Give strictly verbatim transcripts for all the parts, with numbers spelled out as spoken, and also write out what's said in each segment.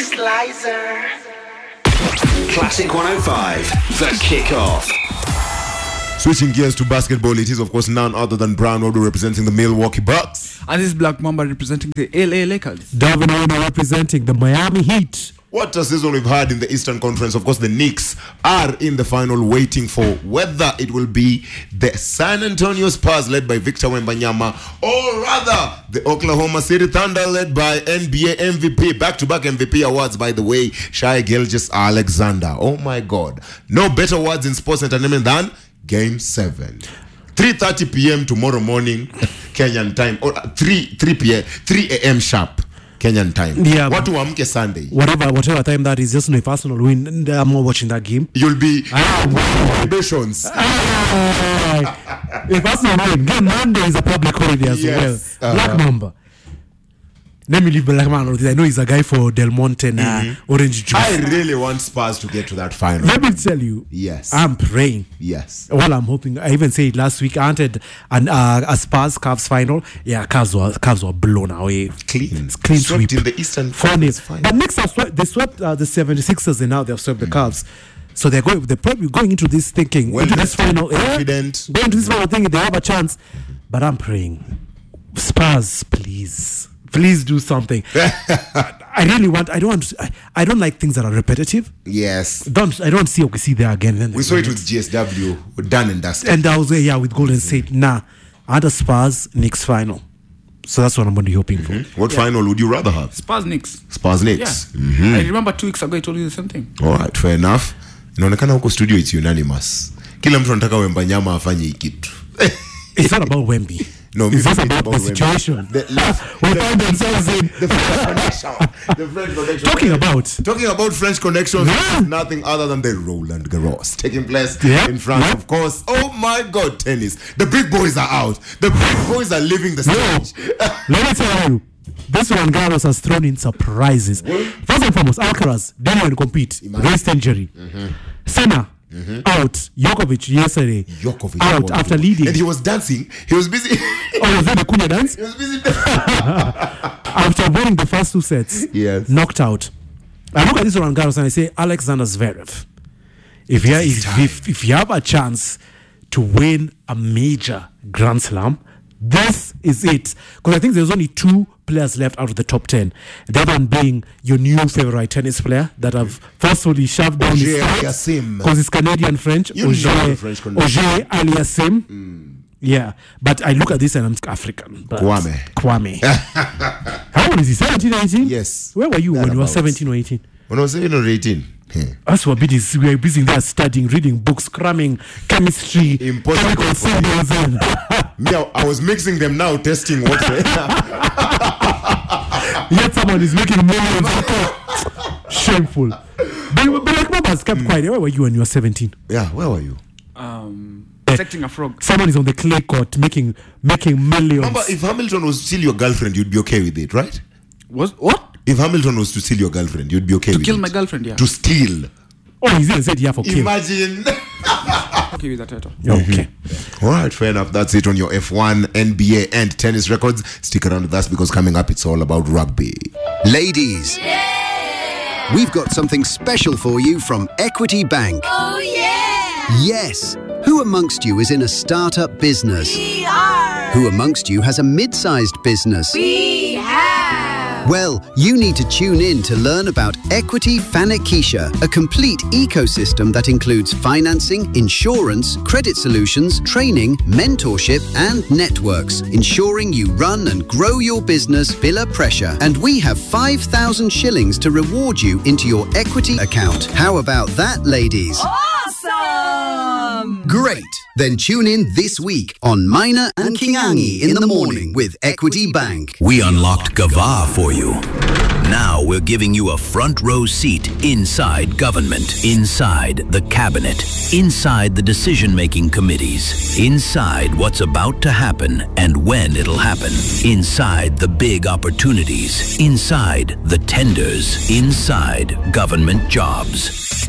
Dennis Lizer. Classic one oh five, the kickoff. Switching gears to basketball, it is of course none other than Brown Odo representing the Milwaukee Bucks. And this is Black Mamba representing the L A Lakers. Darvin Owner representing the Miami Heat. What a season we've had in the Eastern Conference. Of course, the Knicks are in the final, waiting for whether it will be the San Antonio Spurs led by Victor Wembanyama, or rather the Oklahoma City Thunder led by N B A M V P, back-to-back M V P awards, by the way, Shai Gilgeous-Alexander. Oh my God. No better words in sports entertainment than Game seven. three thirty p.m. tomorrow morning, Kenyan time. Or three p.m. three a.m. sharp. Kenyan time. Yeah. What to Amke Sunday? Whatever, whatever time that is, just know if Arsenal win, I'm not watching that game. You'll be celebrations. If Arsenal win, game Monday is a public holiday as yes. well. Black uh-huh. Mamba. Let me leave Black Mamba. I know he's a guy for Del Monte and mm-hmm. uh, orange juice. I really want Spurs to get to that final. Let me tell you. Yes. I'm praying. Yes. Well, I'm hoping. I even said last week, I entered an, uh, a Spurs Cavs final. Yeah, Cavs were, Cavs were blown away. Clean. It's clean swept sweep. in the Eastern Conference final. But next, swept, they swept uh, the seventy-sixers and now they've swept mm. the Cavs. So they're going. They're probably going into this thinking, well, into this final, confident. Yeah, going into this final thinking they have a chance. But I'm praying, Spurs, please. Please do something. I really want. I don't want. I, I don't like things that are repetitive. Yes. Don't. I don't see. Okay, see there again. Then we saw it with G S W, done and dusted. And I was there, yeah, with Golden State. Mm-hmm. Nah, under Spurs, Knicks final. So that's what I'm going to be hoping mm-hmm. for. What yeah. final would you rather have? Spurs Knicks. Spurs Knicks. Yeah. Mm-hmm. I remember two weeks ago I told you the same thing. All right, fair enough. Inaonekana huko studio it's unanimous. Kila mtu anataka Wembanyama afanye kitu. It's not about Wemby. No, it's just about, about the situation. The, we find themselves in the French connection. The French connection. Talking about talking about French connections, yeah. nothing other than the Roland Garros taking place yeah. in France, yeah. of course. Oh my God, tennis! The big boys are out. The big boys are leaving the stage. No. Let me tell you, this Roland Garros has thrown in surprises. Well, first and foremost, Alcaraz didn't even compete. Wrist injury. Mm-hmm. Senna. Mm-hmm. Out. Djokovic yesterday. Djokovic out after leading. And he was dancing. He was busy. Oh, was that the Cunha dance? He was busy. After winning the first two sets, yes. knocked out. I look at this Roland Garros and I say, Alexander Zverev, if you, if, if, if you have a chance to win a major Grand Slam, this is it. Because I think there's only two players left out of the top ten. The other one being your new favorite tennis player that have forcefully shoved down his throat because he's Canadian French. Auger Aliassime. Mm. Yeah, but I look at this and I'm African. Kwame. Kwame. How old is he? seventeen, eighteen? Yes. Where were you that when about. you were seventeen or eighteen? When I was seventeen or eighteen. Us were busy, we were busy there studying, reading books, cramming chemistry, impossible symbols. And me, I, I was mixing them now, testing what. Yet someone is making millions. Shameful. But, but like Mama has kept mm. quiet. Where were you when you were seventeen? Yeah, where were you? Um, protecting a frog. Someone is on the clay court making making millions. Remember, if Hamilton was still your girlfriend, you'd be okay with it, right? Was what? If Hamilton was to steal your girlfriend, you'd be okay to with it. To kill my girlfriend, yeah. To steal. Oh, he didn't say yeah for kill. Imagine. Okay with that title. Okay. All right, fair enough. That's it on your F one, N B A, and tennis records. Stick around with us because coming up, it's all about rugby. Ladies, yeah. We've got something special for you from Equity Bank. Oh, yeah. Yes. Who amongst you is in a startup business? We are. Who amongst you has a mid-sized business? We have. Well, you need to tune in to learn about Equity Fanikisha, a complete ecosystem that includes financing, insurance, credit solutions, training, mentorship, and networks, ensuring you run and grow your business below pressure. And we have five thousand shillings to reward you into your equity account. How about that, ladies? Awesome! Great! Then tune in this week on Minor and Kingangi in the morning with Equity Bank. We unlocked Gava for you. Now we're giving you a front row seat inside government, inside the cabinet, inside the decision-making committees, inside what's about to happen and when it'll happen, inside the big opportunities, inside the tenders, inside government jobs.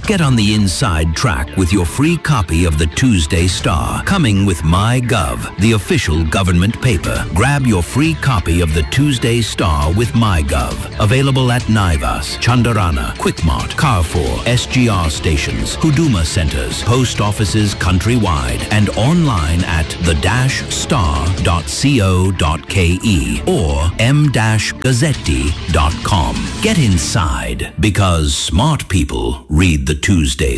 Get on the inside track with your free copy of the Tuesday Star, coming with MyGov, the official government paper. Grab your free copy of the Tuesday Star with MyGov. Available at Naivas, Chandarana, Quickmart, Carrefour, S G R stations, Huduma centers, post offices countrywide, and online at the dash star dot co dot ke or m dash gazzetti dot com. Get inside, because smart people read the Tuesday